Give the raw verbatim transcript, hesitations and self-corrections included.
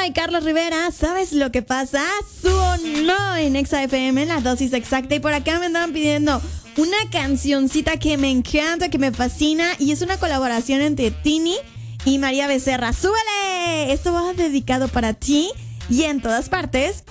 y Carlos Rivera, ¿sabes lo que pasa? Sonó en Exa F M, la dosis exacta. Y por acá me andaban pidiendo una cancioncita que me encanta, que me fascina. Y es una colaboración entre Tini y María Becerra. ¡Súbele! Esto va dedicado para ti y en todas partes.